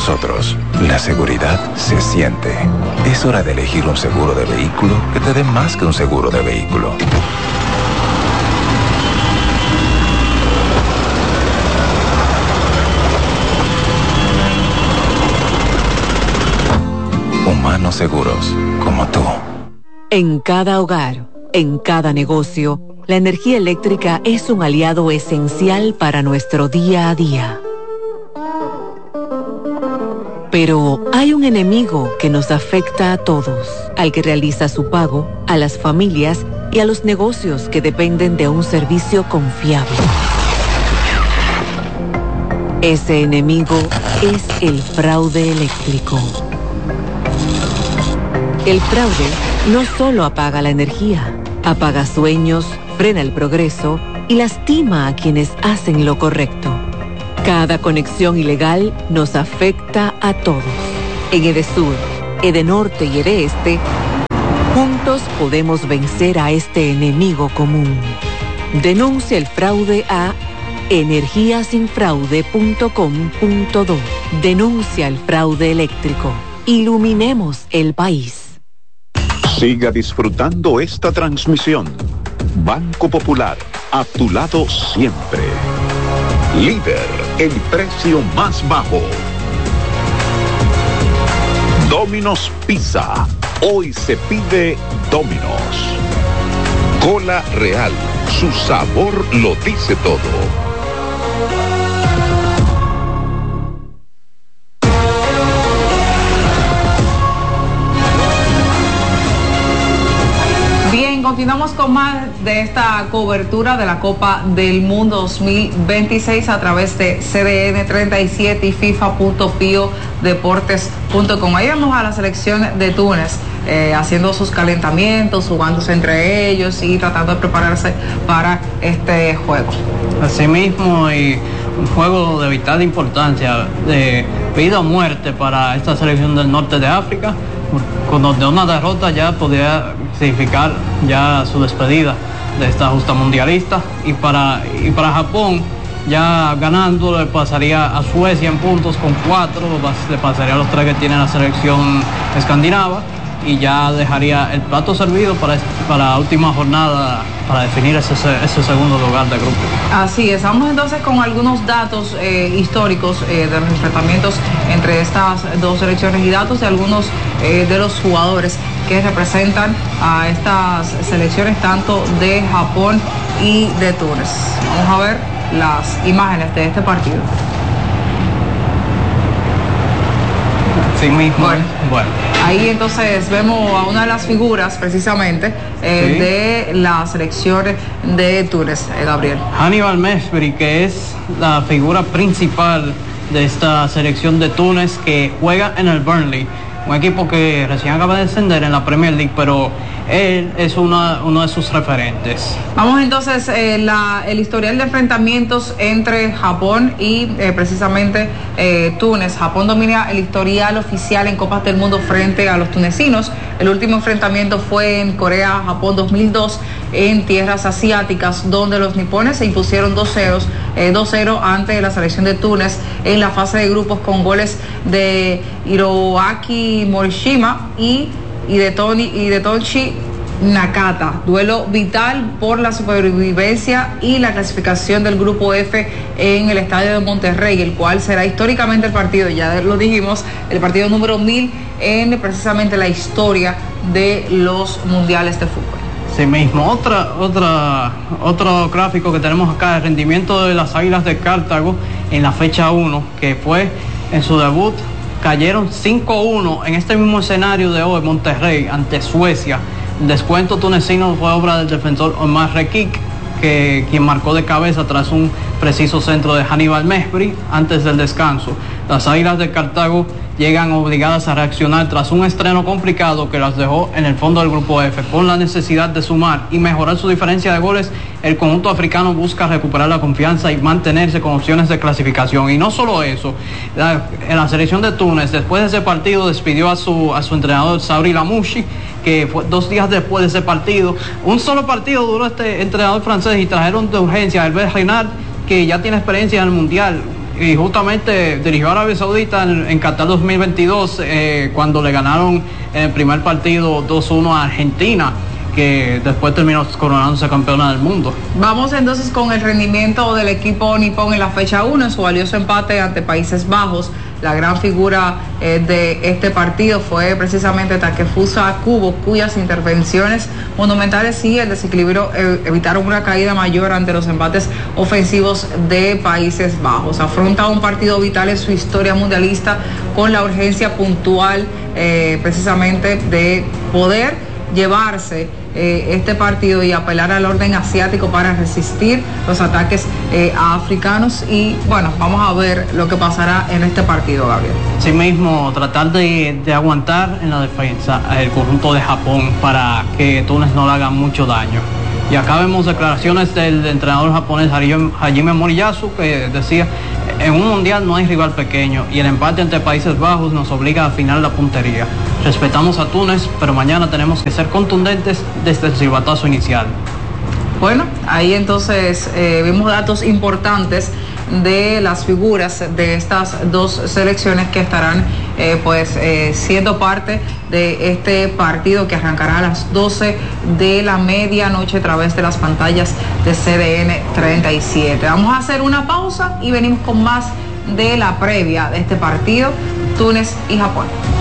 nosotros, la seguridad se siente. Es hora de elegir un seguro de vehículo que te dé más que un seguro de vehículo. Humanos Seguros, como tú. En cada hogar, en cada negocio, la energía eléctrica es un aliado esencial para nuestro día a día. Pero hay un enemigo que nos afecta a todos, al que realiza su pago, a las familias y a los negocios que dependen de un servicio confiable. Ese enemigo es el fraude eléctrico. El fraude no solo apaga la energía, apaga sueños, frena el progreso y lastima a quienes hacen lo correcto. Cada conexión ilegal nos afecta a todos. En Edesur, Edenorte y Edeeste, juntos podemos vencer a este enemigo común. Denuncia el fraude a energiasinfraude.com.do. Denuncia el fraude eléctrico. Iluminemos el país. Siga disfrutando esta transmisión. Banco Popular, a tu lado siempre. Líder en precio más bajo. Domino's Pizza. Hoy se pide Domino's. Cola Real. Su sabor lo dice todo. Continuamos con más de esta cobertura de la Copa del Mundo 2026 a través de CDN 37 y FIFA.piodeportes.com. Ahí vemos a la selección de Túnez haciendo sus calentamientos, jugándose entre ellos y tratando de prepararse para este juego. Asimismo, y un juego de vital importancia, de vida o muerte para esta selección del norte de África, con donde una derrota ya podría significar ya su despedida de esta justa mundialista, y para Japón, ya ganando, le pasaría a Suecia en puntos con 4, le pasaría a los 3 que tiene la selección escandinava, y ya dejaría el plato servido para la última jornada para definir ese segundo lugar de grupo. Así es, vamos entonces con algunos datos históricos de los enfrentamientos entre estas dos selecciones y datos de algunos de los jugadores que representan a estas selecciones tanto de Japón y de Túnez. Vamos a ver las imágenes de este partido. Sí mismo. Bueno. Ahí entonces vemos a una de las figuras precisamente de la selección de Túnez, Gabriel. Hannibal Mejbri, que es la figura principal de esta selección de Túnez, que juega en el Burnley, un equipo que recién acaba de descender en la Premier League, pero él es uno de sus referentes. Vamos entonces, el historial de enfrentamientos entre Japón y precisamente Túnez. Japón domina el historial oficial en Copas del Mundo frente a los tunecinos. El último enfrentamiento fue en Corea-Japón 2002 en tierras asiáticas, donde los nipones se impusieron 2-0 ante la selección de Túnez en la fase de grupos con goles de Hiroaki Morishima y de Tochi Nakata. Duelo vital por la supervivencia y la clasificación del grupo F en el estadio de Monterrey, el cual será históricamente el partido, ya lo dijimos, el partido número 1000 en precisamente la historia de los mundiales de fútbol. Sí mismo, otro gráfico que tenemos acá, el rendimiento de las Águilas de Cartago en la fecha 1, que fue en su debut, cayeron 5-1 en este mismo escenario de hoy, Monterrey, ante Suecia. El descuento tunecino fue obra del defensor Omar Rekik, quien marcó de cabeza tras un preciso centro de Hannibal Mejbri antes del descanso. Las Águilas de Cartago llegan obligadas a reaccionar tras un estreno complicado que las dejó en el fondo del grupo F. Por la necesidad de sumar y mejorar su diferencia de goles, el conjunto africano busca recuperar la confianza y mantenerse con opciones de clasificación. Y no solo eso, en la selección de Túnez, después de ese partido, despidió a su entrenador Sabri Lamouchi, que fue 2 días después de ese partido. Un solo partido duró este entrenador francés y trajeron de urgencia a Hervé Renard, que ya tiene experiencia en el Mundial. y justamente dirigió a Arabia Saudita en Qatar 2022 cuando le ganaron en el primer partido 2-1 a Argentina, que después terminó coronándose campeona del mundo. Vamos entonces con el rendimiento del equipo nipón en la fecha 1, en su valioso empate ante Países Bajos. La gran figura de este partido fue precisamente Takefusa Kubo, cuyas intervenciones monumentales y el desequilibrio evitaron una caída mayor ante los embates ofensivos de Países Bajos. Afronta un partido vital en su historia mundialista con la urgencia puntual precisamente de poder llevarse este partido y apelar al orden asiático para resistir los ataques africanos. Y bueno, vamos a ver lo que pasará en este partido, Gabriel. Sí mismo, tratar de aguantar en la defensa el conjunto de Japón para que Túnez no le haga mucho daño. Y acá vemos declaraciones del entrenador japonés Hajime Moriyasu, que decía: en un mundial no hay rival pequeño y el empate ante Países Bajos nos obliga a afinar la puntería. Respetamos a Túnez, pero mañana tenemos que ser contundentes desde el silbatazo inicial. Bueno, ahí entonces vimos datos importantes de las figuras de estas dos selecciones que estarán siendo parte de este partido que arrancará a las 12 de la medianoche a través de las pantallas de CDN 37. Vamos a hacer una pausa y venimos con más de la previa de este partido, Túnez y Japón.